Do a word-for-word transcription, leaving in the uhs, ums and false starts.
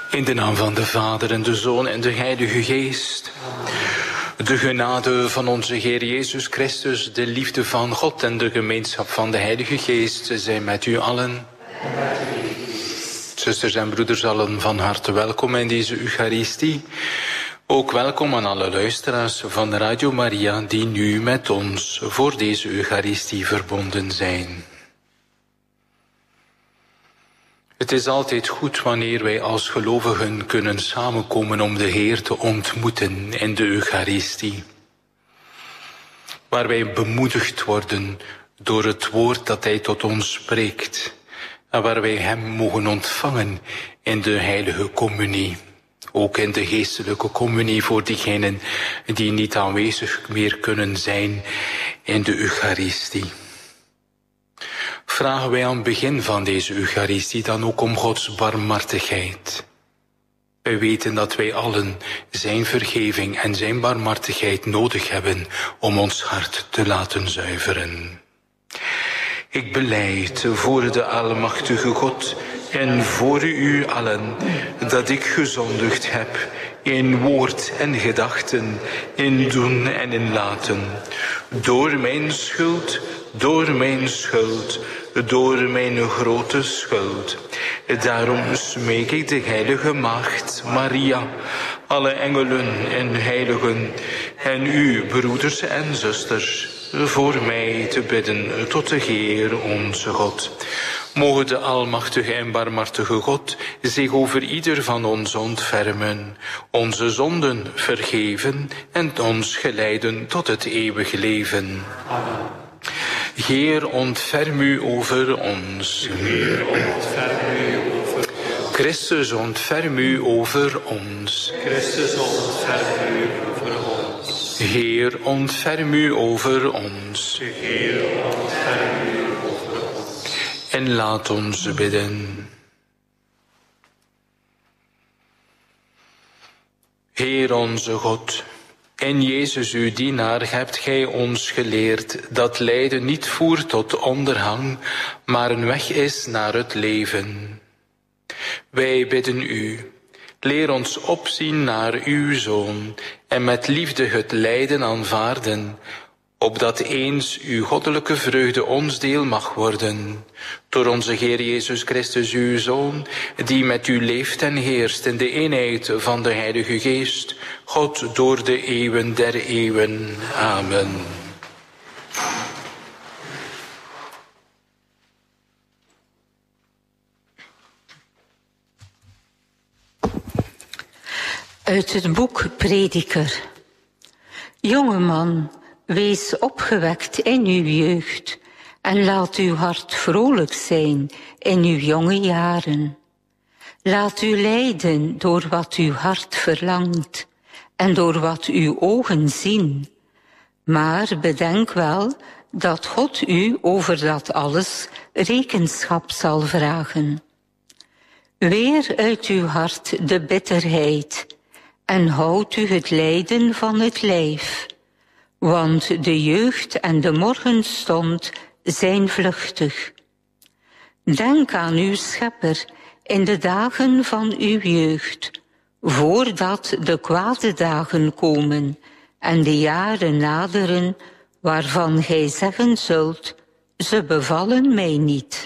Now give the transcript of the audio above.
In de naam van de Vader en de Zoon en de Heilige Geest. De genade van onze Heer Jezus Christus, de liefde van God en de gemeenschap van de Heilige Geest zijn met u allen. Zusters en broeders allen van harte welkom in deze Eucharistie. Ook welkom aan alle luisteraars van Radio Maria die nu met ons voor deze Eucharistie verbonden zijn. Het is altijd goed wanneer wij als gelovigen kunnen samenkomen om de Heer te ontmoeten in de Eucharistie. Waar wij bemoedigd worden door het woord dat Hij tot ons spreekt. En waar wij Hem mogen ontvangen in de heilige communie. Ook in de geestelijke communie voor diegenen die niet aanwezig meer kunnen zijn in de Eucharistie. Vragen wij aan het begin van deze Eucharistie dan ook om Gods barmhartigheid. Wij weten dat wij allen zijn vergeving en zijn barmhartigheid nodig hebben om ons hart te laten zuiveren. Ik belijd voor de Almachtige God en voor u allen dat ik gezondigd heb in woord en gedachten, in doen en in laten. Door mijn schuld, door mijn schuld, door mijn grote schuld. Daarom smeek ik de heilige Maagd Maria, alle engelen en heiligen en u, broeders en zusters, voor mij te bidden tot de Heer onze God. Mogen de almachtige en barmhartige God zich over ieder van ons ontfermen, onze zonden vergeven en ons geleiden tot het eeuwige leven. Amen. Heer, ontferm u over ons. Heer, ontferm u over ons. Christus, ontferm u over ons. Christus, ontferm u over ons. Heer, ontferm u over ons. Heer, ontferm u over ons. En laat ons bidden. Heer onze God, in Jezus uw dienaar hebt gij ons geleerd dat lijden niet voert tot ondergang, maar een weg is naar het leven. Wij bidden u, leer ons opzien naar uw Zoon en met liefde het lijden aanvaarden, opdat eens uw goddelijke vreugde ons deel mag worden. Door onze Heer Jezus Christus, uw Zoon, die met u leeft en heerst in de eenheid van de Heilige Geest, God door de eeuwen der eeuwen. Amen. Uit het boek Prediker. Jonge man, wees opgewekt in uw jeugd en laat uw hart vrolijk zijn in uw jonge jaren. Laat u leiden door wat uw hart verlangt en door wat uw ogen zien. Maar bedenk wel dat God u over dat alles rekenschap zal vragen. Weer uit uw hart de bitterheid en houd u het lijden van het lijf. Want de jeugd en de morgenstond zijn vluchtig. Denk aan uw Schepper in de dagen van uw jeugd, voordat de kwade dagen komen en de jaren naderen, waarvan gij zeggen zult, ze bevallen mij niet.